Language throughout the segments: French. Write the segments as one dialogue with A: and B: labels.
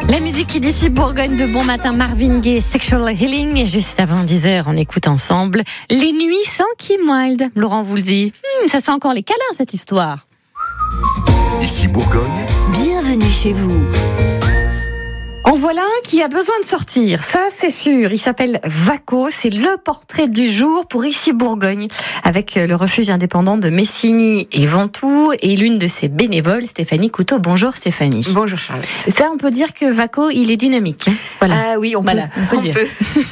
A: La musique qui d'ici Bourgogne de Bon Matin, Marvin Gaye, Sexual Healing. Et juste avant 10h, on écoute ensemble Les Nuits sans Kim Wilde. Laurent vous le dit, ça sent encore les câlins cette histoire.
B: Ici Bourgogne.
C: Bienvenue chez vous.
A: En voilà un qui a besoin de sortir, ça c'est sûr. Il s'appelle Vaco, c'est le portrait du jour pour Ici Bourgogne, avec le refuge indépendant de Messigny et Ventoux et l'une de ses bénévoles, Stéphanie Couteau. Bonjour Stéphanie.
D: Bonjour Charlotte.
A: Ça, on peut dire que Vaco, il est dynamique. Voilà.
D: Ah oui, on peut dire.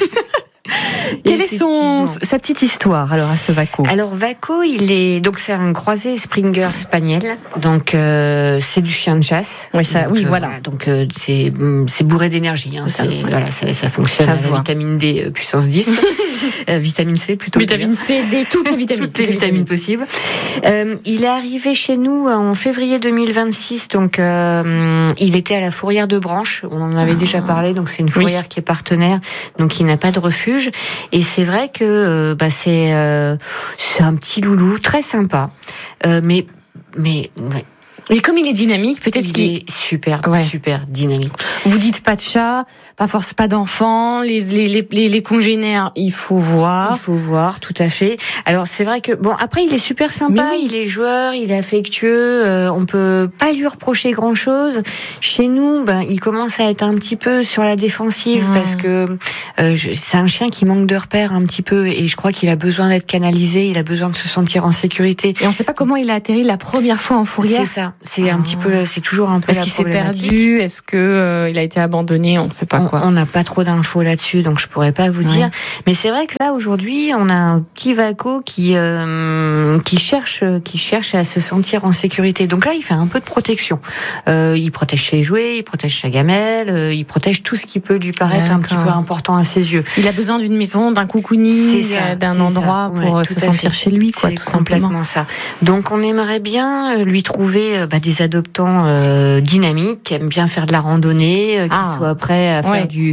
A: Quelle est sa petite histoire alors à ce Vaco?
D: Alors Vaco, c'est un croisé Springer Spaniel, donc c'est du chien de chasse.
A: Oui, ça,
D: donc,
A: voilà.
D: Donc c'est bourré d'énergie. Ça fonctionne. Ça vitamine D puissance 10, vitamine C plutôt.
A: Vitamine C, D, toutes les vitamines.
D: Toutes les vitamines possibles. Il est arrivé chez nous en février 2026, donc il était à la fourrière de Branche. On en avait déjà parlé, donc c'est une fourrière qui est partenaire, donc il n'a pas de refuge. Et c'est vrai que c'est un petit loulou très sympa, mais
A: comme il est dynamique, peut-être qu'il
D: est super dynamique.
A: Vous dites pas de chat, pas d'enfants, les congénères, il faut voir.
D: Il faut voir, tout à fait. Alors c'est vrai que après il est super sympa, il est joueur, il est affectueux, on peut pas lui reprocher grand-chose. Chez nous, il commence à être un petit peu sur la défensive parce que c'est un chien qui manque de repères un petit peu et je crois qu'il a besoin d'être canalisé, il a besoin de se sentir en sécurité.
A: Et on sait pas comment il a atterri la première fois en fourrière.
D: C'est ça. C'est un petit peu, c'est toujours un peu.
A: Est-ce qu'il s'est perdu? Est-ce que il a été abandonné? On ne sait pas quoi.
D: On n'a pas trop d'infos là-dessus, donc je pourrais pas vous dire. Mais c'est vrai que là aujourd'hui, on a un petit Vaco qui cherche à se sentir en sécurité. Donc là, il fait un peu de protection. Il protège ses jouets, il protège sa gamelle, il protège tout ce qui peut lui paraître un petit peu important à ses yeux.
A: Il a besoin d'une maison, d'un cocooning, d'un endroit pour se sentir chez lui, quoi, tout simplement.
D: Ça. Donc on aimerait bien lui trouver des adoptants dynamiques, qui aiment bien faire de la randonnée, qui soient prêts à faire du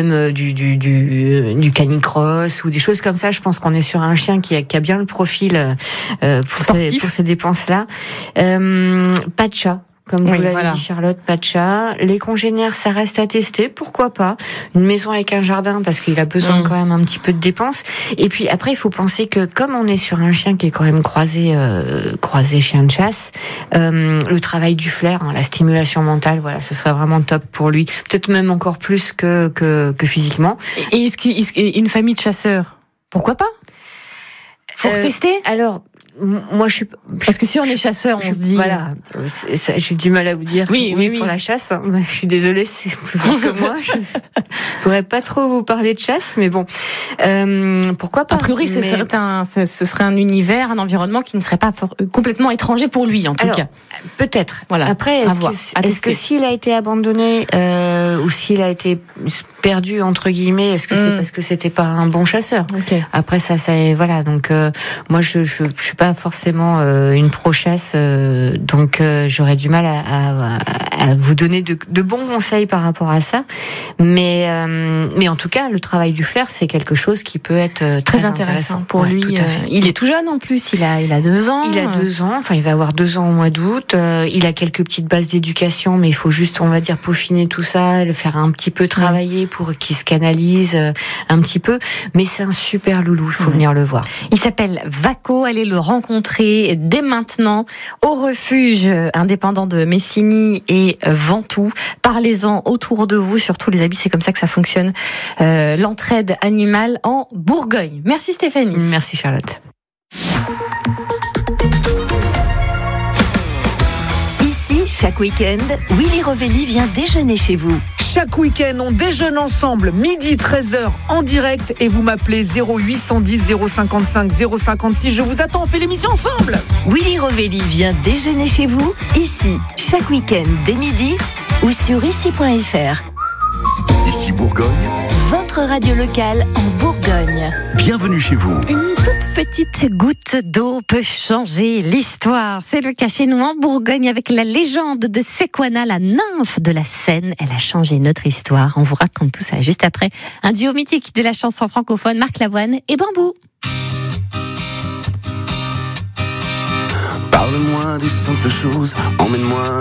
D: canicross ou des choses comme ça. Je pense qu'on est sur un chien qui a bien le profil pour ces dépenses-là. Pas de chat. Comme vous l'avez dit Charlotte, pas de chat. Les congénères, ça reste à tester, pourquoi pas. Une maison avec un jardin, parce qu'il a besoin quand même un petit peu de dépenses. Et puis après, il faut penser que comme on est sur un chien qui est quand même croisé chien de chasse, le travail du flair, la stimulation mentale, ce serait vraiment top pour lui. Peut-être même encore plus que physiquement.
A: Et est-ce qu'une famille de chasseurs, pourquoi pas? Faut tester.
D: Alors, moi, je suis.
A: Parce que si on est chasseur, on se dit.
D: Voilà. J'ai du mal à vous dire. Oui. Pour la chasse. Je suis désolée, c'est plus fort que moi. Je pourrais pas trop vous parler de chasse, mais bon. Pourquoi pas?
A: A priori, ce serait un univers, un environnement qui ne serait pas complètement étranger pour lui, en tout cas.
D: Peut-être.
A: Voilà.
D: Après, est-ce que s'il a été abandonné, ou s'il a été perdu, entre guillemets, est-ce que c'est parce que c'était pas un bon chasseur? Après, ça, voilà. Donc, moi, je suis pas forcément une pro-chasse, donc j'aurais du mal à vous donner de bons conseils par rapport à ça. Mais en tout cas, le travail du flair, c'est quelque chose qui peut être très intéressant
A: pour lui. Il est tout jeune en plus, il a 2 ans.
D: Il a 2 ans, enfin il va avoir 2 ans au mois d'août. Il a quelques petites bases d'éducation, mais il faut juste, on va dire, peaufiner tout ça, le faire un petit peu travailler pour qu'il se canalise un petit peu. Mais c'est un super loulou, il faut venir le voir.
A: Il s'appelle Vaco, allez le rencontrer dès maintenant au refuge indépendant de Messigny et Ventoux. Parlez-en autour de vous, surtout les amis, c'est comme ça que ça fonctionne. L'entraide animale en Bourgogne. Merci Stéphanie.
D: Merci Charlotte.
C: Ici, chaque week-end, Willy Rovelli vient déjeuner chez vous.
E: Chaque week-end, on déjeune ensemble, midi 13h en direct et vous m'appelez 0810 055 056. Je vous attends, on fait l'émission ensemble.
C: Willy Rovelli vient déjeuner chez vous, ici, chaque week-end dès midi ou sur ici.fr.
B: Ici Bourgogne.
C: Votre radio locale en Bourgogne.
B: Bienvenue chez vous.
A: Une toute petite goutte d'eau peut changer l'histoire. C'est le cas chez nous en Bourgogne avec la légende de Sequana, la nymphe de la Seine. Elle a changé notre histoire. On vous raconte tout ça juste après un duo mythique de la chanson francophone, Marc Lavoine et Bambou.
F: Parle-moi des simples choses, emmène-moi